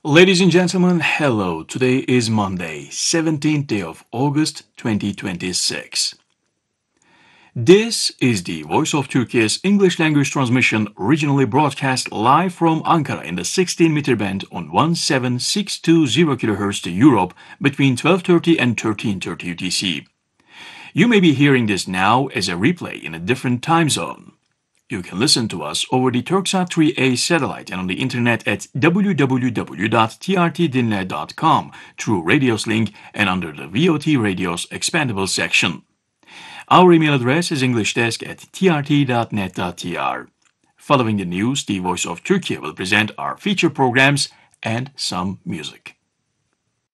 Ladies and gentlemen, hello. Today is Monday, 17th day of August 2026. This is the Voice of Turkey's English language transmission, originally broadcast live from Ankara in the 16-meter band on 17620 kHz to Europe between 12:30 and 13:30 UTC. You may be hearing this now as a replay in a different time zone. You can listen to us over the Turksat 3A satellite and on the internet at www.trtdinle.com through Radios link and under the VOT Radios expandable section. Our email address is englishdesk@trt.net.tr. Following the news, the Voice of Turkey will present our feature programs and some music.